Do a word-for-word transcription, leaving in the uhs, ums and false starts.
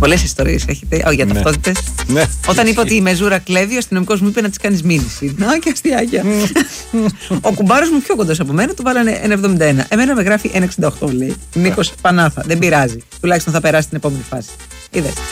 Πολλές ιστορίες έχετε oh, για ταυτότητες. Ναι. Όταν είπα ότι η μεζούρα κλέβει, ο αστυνομικός μου είπε να της κάνεις μήνυση. Να και αστιάκια. Ο κουμπάρος μου πιο κοντός από μένα του βάλανε ένα εβδομήντα ένα. Εμένα με γράφει ένα εξήντα οκτώ, λέει. Νίκος Πανάθα. Δεν πειράζει. Τουλάχιστον θα περάσει την επόμενη φάση. Είδες.